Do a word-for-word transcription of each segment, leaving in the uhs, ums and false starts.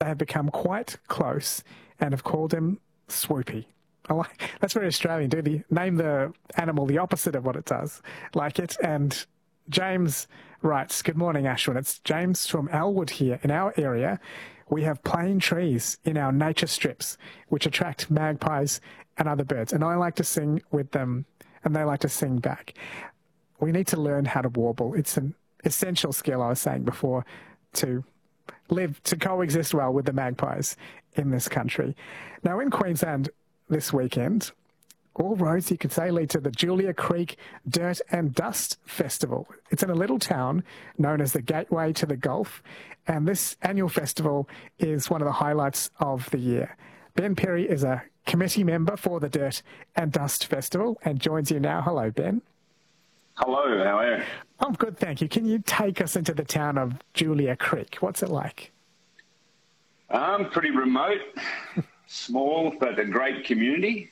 they have become quite close and have called him Swoopy. I like, that's very Australian. Do the name the animal the opposite of what it does, like it. And James writes, "Good morning, Ashwin. It's James from Elwood here. In our area, we have plane trees in our nature strips, which attract magpies and other birds. And I like to sing with them, and they like to sing back. We need to learn how to warble. It's an essential skill, I was saying before, to live, to coexist well with the magpies in this country." Now, in Queensland this weekend, all roads, you could say, lead to the Julia Creek Dirt and Dust Festival. It's in a little town known as the Gateway to the Gulf, and this annual festival is one of the highlights of the year. Ben Perry is a committee member for the Dirt and Dust Festival and joins you now. Hello, Ben. Hello, how are you? I'm good, thank you. Can you take us into the town of Julia Creek? What's it like? Um, pretty remote, small, but a great community.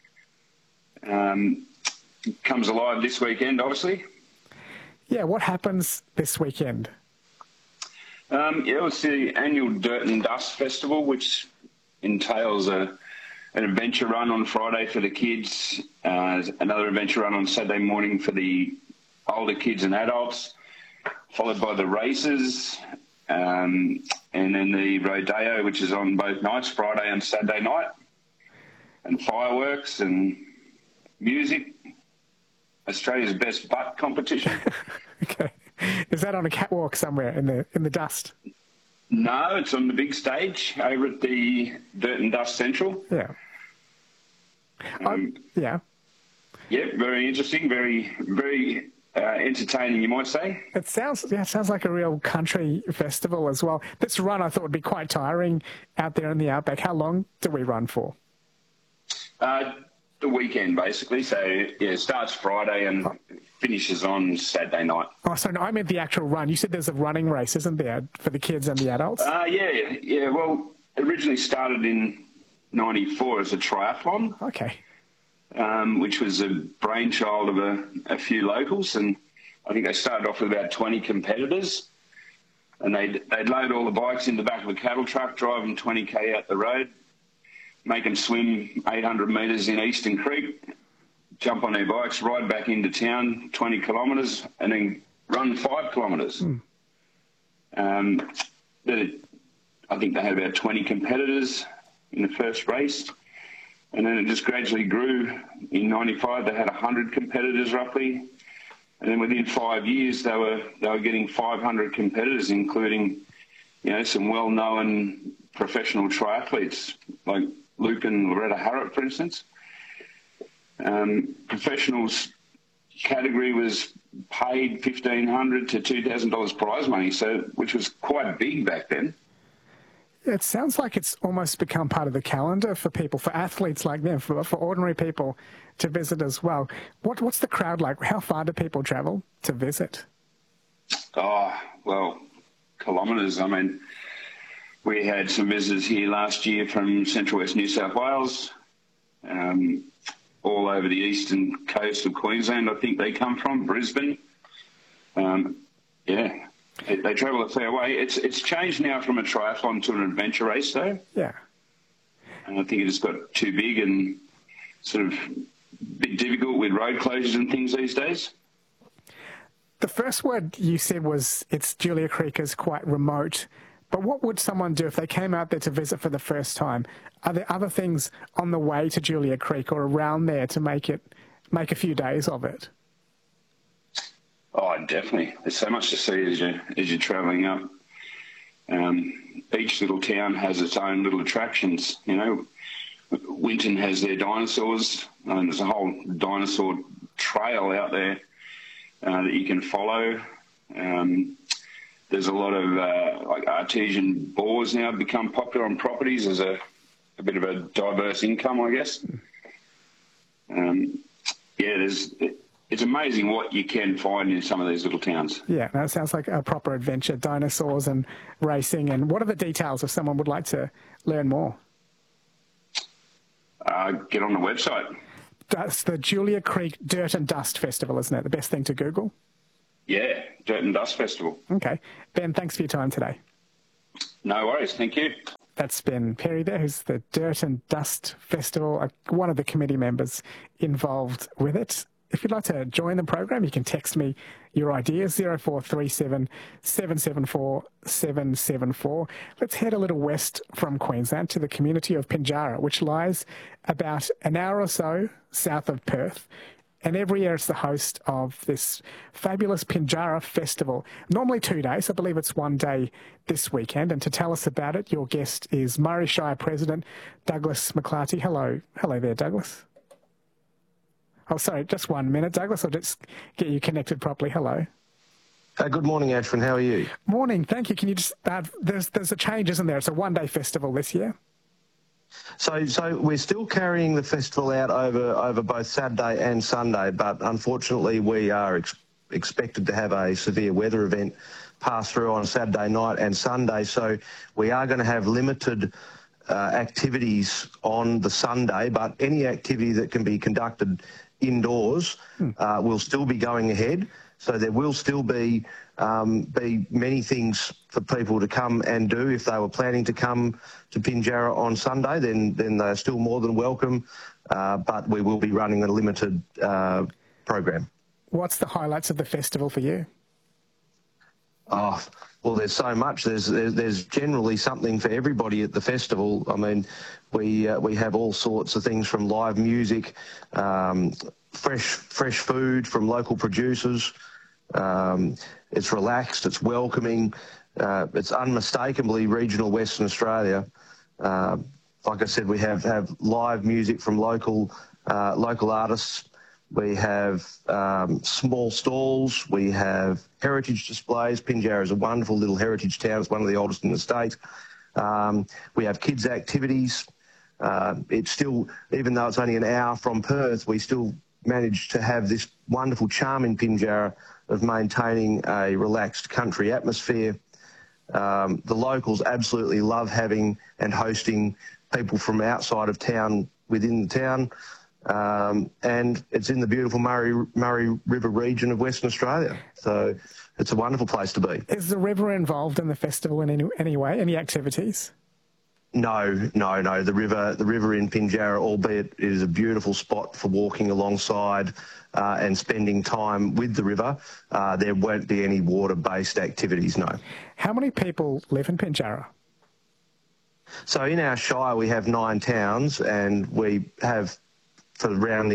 Um, comes alive this weekend, obviously. Yeah, what happens this weekend? Um, yeah, it's the annual Dirt and Dust Festival, which entails a, an adventure run on Friday for the kids, uh, another adventure run on Saturday morning for the older kids and adults, followed by the races, um, and then the rodeo, which is on both nights, Friday and Saturday night, and fireworks and music. Australia's best butt competition. Okay, is that on a catwalk somewhere in the in the dust? No, it's on the big stage over at the Dirt and Dust Central. Yeah. Um, yeah. Yeah, very interesting, very very uh, entertaining, you might say. It sounds yeah, it sounds like a real country festival as well. This run I thought would be quite tiring out there in the outback. How long do we run for? Uh, the weekend, basically. So, yeah, it starts Friday and finishes on Saturday night. Oh, so no, I meant the actual run. You said there's a running race, isn't there, for the kids and the adults? Uh, yeah, yeah. Well, it originally started in ninety-four as a triathlon. Okay. Um, which was a brainchild of a, a few locals, and I think they started off with about twenty competitors, and they'd, they'd load all the bikes in the back of a cattle truck, drive them twenty K out the road, make them swim eight hundred metres in Eastern Creek, jump on their bikes, ride back into town twenty kilometres, and then run five kilometres. Mm. Um, the, I think they had about twenty competitors in the first race. And then it just gradually grew. In ninety-five, they had one hundred competitors roughly. And then within five years, they were they were getting five hundred competitors, including, you know, some well-known professional triathletes like Luke and Loretta Harrop, for instance. Um, professionals category was paid fifteen hundred dollars to two thousand dollars prize money, so which was quite big back then. It sounds like it's almost become part of the calendar for people, for athletes like them, for, for ordinary people to visit as well. What, what's the crowd like? How far do people travel to visit? Oh, well, kilometres. I mean, we had some visitors here last year from Central West New South Wales, um, all over the eastern coast of Queensland, I think they come from, Brisbane. Um, yeah. They, they travel a fair way. It's it's changed now from a triathlon to an adventure race, though. Yeah. And I think it just got too big and sort of a bit difficult with road closures and things these days. The first word you said was it's Julia Creek is quite remote. But what would someone do if they came out there to visit for the first time? Are there other things on the way to Julia Creek or around there to make it make a few days of it? Oh, definitely. There's so much to see as you as you're travelling up. Um, each little town has its own little attractions. You know, Winton has their dinosaurs, and there's a whole dinosaur trail out there uh, that you can follow. Um, there's a lot of uh, like artesian bores now become popular on properties as a, a bit of a diverse income, I guess. Um, yeah, there's. It, It's amazing what you can find in some of these little towns. Yeah, that sounds like a proper adventure, dinosaurs and racing. And what are the details if someone would like to learn more? Uh, get on the website. That's the Julia Creek Dirt and Dust Festival, isn't it? The best thing to Google? Yeah, Dirt and Dust Festival. Okay. Ben, thanks for your time today. No worries. Thank you. That's Ben Perry there, who's the Dirt and Dust Festival, uh, one of the committee members involved with it. If you'd like to join the program, you can text me your ideas, zero four three seven, seven seven four, seven seven four. Let's head a little west from Queensland to the community of Pinjarra, which lies about an hour or so south of Perth. And every year it's the host of this fabulous Pinjarra Festival. Normally two days, I believe it's one day this weekend. And to tell us about it, your guest is Murray Shire President Douglas McClarty. Hello. Hello there, Douglas. Oh, sorry, just one minute, Douglas. I'll just get you connected properly. Hello. Uh, good morning, Ashwin. How are you? Morning, thank you. Can you just, uh, there's, there's a change, isn't there? It's a one-day festival this year. So, so we're still carrying the festival out over, over both Saturday and Sunday, but unfortunately we are ex expected to have a severe weather event pass through on Saturday night and Sunday, so we are going to have limited uh, activities on the Sunday, but any activity that can be conducted indoors hmm. uh, will still be going ahead. So there will still be um, be many things for people to come and do. If they were planning to come to Pinjarra on Sunday, then then they're still more than welcome. Uh, but we will be running a limited uh, program. What's the highlights of the festival for you? Oh, well, there's so much. There's there's generally something for everybody at the festival. I mean, we uh, we have all sorts of things from live music, um, fresh fresh food from local producers. Um, it's relaxed, it's welcoming, uh, it's unmistakably regional Western Australia. Uh, like I said, we have, have live music from local uh, local artists. We have um, small stalls. We have heritage displays. Pinjarra is a wonderful little heritage town. It's one of the oldest in the state. Um, we have kids' activities. Uh, it's still, even though it's only an hour from Perth, we still manage to have this wonderful charm in Pinjarra of maintaining a relaxed country atmosphere. Um, the locals absolutely love having and hosting people from outside of town within the town. Um, and it's in the beautiful Murray, Murray River region of Western Australia. So it's a wonderful place to be. Is the river involved in the festival in any, any way, any activities? No, no, no. The river, the river in Pinjarra, albeit it is a beautiful spot for walking alongside uh, and spending time with the river, uh, there won't be any water-based activities, no. How many people live in Pinjarra? So in our shire we have nine towns, and we have, for around